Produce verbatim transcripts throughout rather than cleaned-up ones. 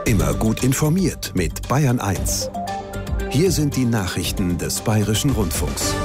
Immer gut informiert mit Bayern eins. Hier sind die Nachrichten des Bayerischen Rundfunks.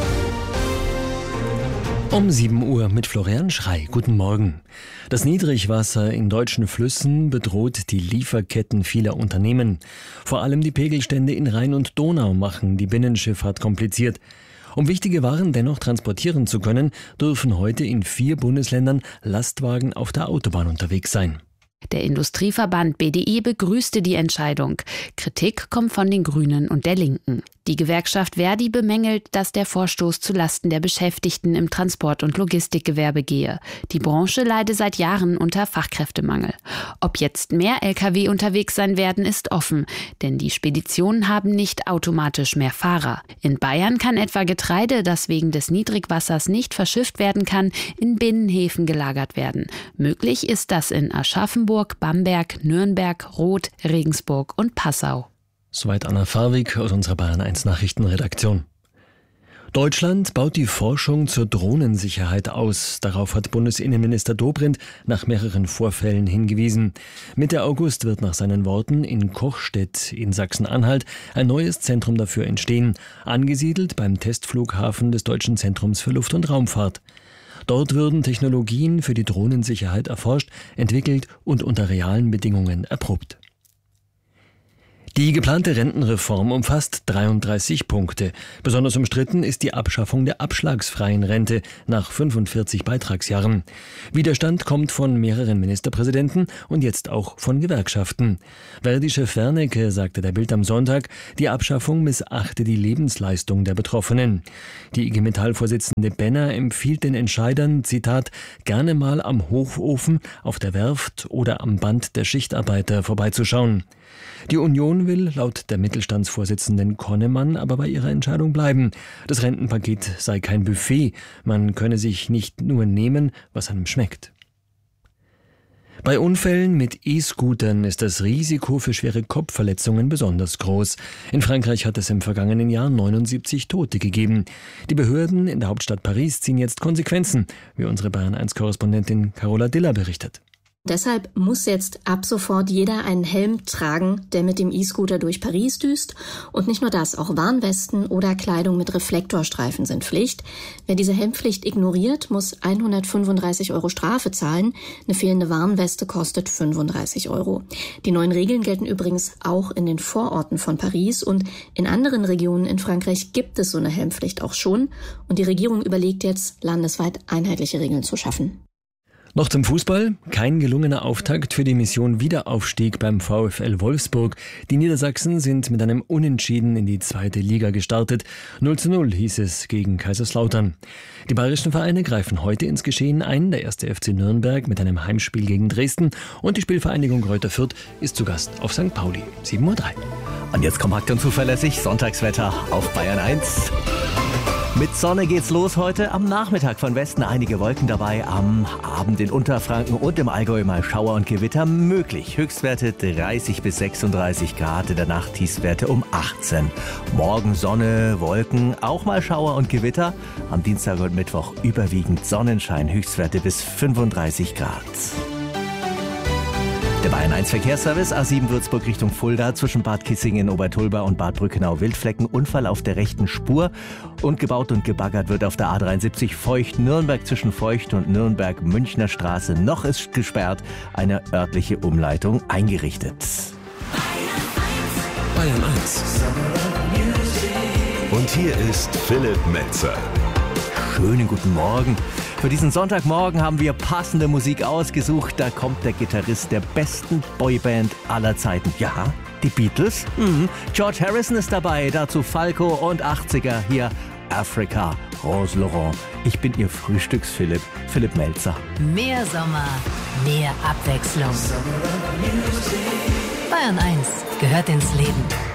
Um sieben Uhr mit Florian Schrey. Guten Morgen. Das Niedrigwasser in deutschen Flüssen bedroht die Lieferketten vieler Unternehmen. Vor allem die Pegelstände in Rhein und Donau machen die Binnenschifffahrt kompliziert. Um wichtige Waren dennoch transportieren zu können, dürfen heute in vier Bundesländern Lastwagen auf der Autobahn unterwegs sein. Der Industrieverband B D I begrüßte die Entscheidung. Kritik kommt von den Grünen und der Linken. Die Gewerkschaft Verdi bemängelt, dass der Vorstoß zulasten der Beschäftigten im Transport- und Logistikgewerbe gehe. Die Branche leide seit Jahren unter Fachkräftemangel. Ob jetzt mehr L K W unterwegs sein werden, ist offen, denn die Speditionen haben nicht automatisch mehr Fahrer. In Bayern kann etwa Getreide, das wegen des Niedrigwassers nicht verschifft werden kann, in Binnenhäfen gelagert werden. Möglich ist das in Aschaffenburg, Bamberg, Nürnberg, Roth, Regensburg und Passau. Soweit Anna Farwig aus unserer Bayern eins Nachrichtenredaktion. Deutschland baut die Forschung zur Drohnensicherheit aus. Darauf hat Bundesinnenminister Dobrindt nach mehreren Vorfällen hingewiesen. Mitte August wird nach seinen Worten in Kochstedt in Sachsen-Anhalt ein neues Zentrum dafür entstehen, angesiedelt beim Testflughafen des Deutschen Zentrums für Luft- und Raumfahrt. Dort würden Technologien für die Drohnensicherheit erforscht, entwickelt und unter realen Bedingungen erprobt. Die geplante Rentenreform umfasst dreiunddreißig Punkte. Besonders umstritten ist die Abschaffung der abschlagsfreien Rente nach fünfundvierzig Beitragsjahren. Widerstand kommt von mehreren Ministerpräsidenten und jetzt auch von Gewerkschaften. Verdi-Chef Wernicke sagte der Bild am Sonntag, die Abschaffung missachte die Lebensleistung der Betroffenen. Die I G Metall-Vorsitzende Benner empfiehlt den Entscheidern, Zitat, gerne mal am Hochofen, auf der Werft oder am Band der Schichtarbeiter vorbeizuschauen. Die Union will laut der Mittelstandsvorsitzenden Konnemann aber bei ihrer Entscheidung bleiben. Das Rentenpaket sei kein Buffet, man könne sich nicht nur nehmen, was einem schmeckt. Bei Unfällen mit E-Scootern ist das Risiko für schwere Kopfverletzungen besonders groß. In Frankreich hat es im vergangenen Jahr neunundsiebzig Tote gegeben. Die Behörden in der Hauptstadt Paris ziehen jetzt Konsequenzen, wie unsere Bayern eins Korrespondentin Carola Diller berichtet. Deshalb muss jetzt ab sofort jeder einen Helm tragen, der mit dem E-Scooter durch Paris düst. Und nicht nur das, auch Warnwesten oder Kleidung mit Reflektorstreifen sind Pflicht. Wer diese Helmpflicht ignoriert, muss hundertfünfunddreißig Euro Strafe zahlen. Eine fehlende Warnweste kostet fünfunddreißig Euro. Die neuen Regeln gelten übrigens auch in den Vororten von Paris. Und in anderen Regionen in Frankreich gibt es so eine Helmpflicht auch schon. Und die Regierung überlegt jetzt, landesweit einheitliche Regeln zu schaffen. Noch zum Fußball. Kein gelungener Auftakt für die Mission Wiederaufstieg beim VfL Wolfsburg. Die Niedersachsen sind mit einem Unentschieden in die zweite Liga gestartet. null zu null hieß es gegen Kaiserslautern. Die bayerischen Vereine greifen heute ins Geschehen ein. Der erste F C Nürnberg mit einem Heimspiel gegen Dresden. Und die Spielvereinigung Greuther Fürth ist zu Gast auf Sankt Pauli. sieben Uhr drei. Und jetzt kompakt und zuverlässig Sonntagswetter auf Bayern eins. Mit Sonne geht's los heute. Am Nachmittag von Westen einige Wolken dabei. Am Abend in Unterfranken und im Allgäu mal Schauer und Gewitter möglich. Höchstwerte dreißig bis sechsunddreißig Grad, in der Nacht Tiefstwerte um achtzehn. Morgen Sonne, Wolken, auch mal Schauer und Gewitter. Am Dienstag und Mittwoch überwiegend Sonnenschein. Höchstwerte bis fünfunddreißig Grad. Der Bayern eins Verkehrsservice A sieben Würzburg Richtung Fulda zwischen Bad Kissingen, Obertulba und Bad Brückenau Wildflecken. Unfall auf der rechten Spur und gebaut und gebaggert wird auf der A dreiundsiebzig Feucht-Nürnberg zwischen Feucht und Nürnberg-Münchner Straße. Noch ist gesperrt, eine örtliche Umleitung eingerichtet. Bayern eins. Und hier ist Philipp Metzer. Schönen guten Morgen. Für diesen Sonntagmorgen haben wir passende Musik ausgesucht. Da kommt der Gitarrist der besten Boyband aller Zeiten. Ja, die Beatles. Mhm. George Harrison ist dabei, dazu Falco und achtziger. Hier Africa, Rose Laurent. Ich bin Ihr Frühstücks-Philipp, Philipp Melzer. Mehr Sommer, mehr Abwechslung. Bayern eins gehört ins Leben.